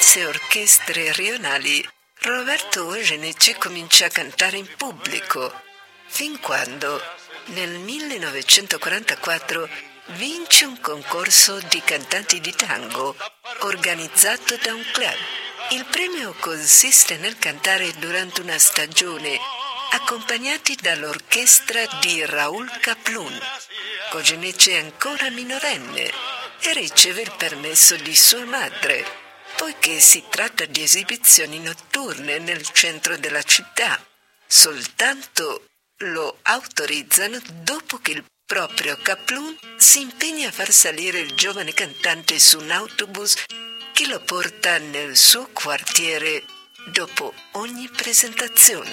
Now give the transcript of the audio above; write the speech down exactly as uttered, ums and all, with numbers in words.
diverse orchestre rionali, Roberto Goyeneche comincia a cantare in pubblico, fin quando, nel millenovecentoquarantaquattro, vince un concorso di cantanti di tango organizzato da un club. Il premio consiste nel cantare durante una stagione accompagnati dall'orchestra di Raúl Kaplun. Goyeneche è ancora minorenne e riceve il permesso di sua madre, poiché si tratta di esibizioni notturne nel centro della città. Soltanto lo autorizzano dopo che il proprio Kaplun si impegna a far salire il giovane cantante su un autobus che lo porta nel suo quartiere dopo ogni presentazione.